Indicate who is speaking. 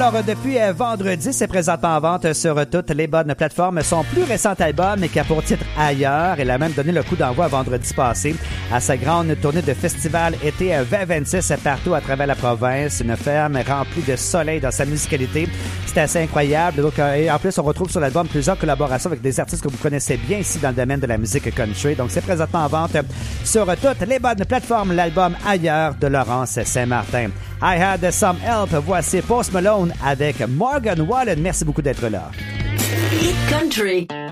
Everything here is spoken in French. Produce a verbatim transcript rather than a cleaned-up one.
Speaker 1: Alors, depuis euh, vendredi, c'est présentement en vente sur toutes les bonnes plateformes. Son plus récent album, qui a pour titre Ailleurs, il a même donné le coup d'envoi vendredi passé à sa grande tournée de festival été vingt vingt-six partout à travers la province. Une ferme remplie de soleil dans sa musicalité. C'est assez incroyable. Donc, euh, et en plus, on retrouve sur l'album plusieurs collaborations avec des artistes que vous connaissez bien ici dans le domaine de la musique country. Donc, c'est présentement en vente sur toutes les bonnes plateformes. L'album Ailleurs de Laurence Saint-Martin. I Had Some Help. Voici Post Malone avec Morgan Wallen. Merci beaucoup d'être là.
Speaker 2: Hit Country.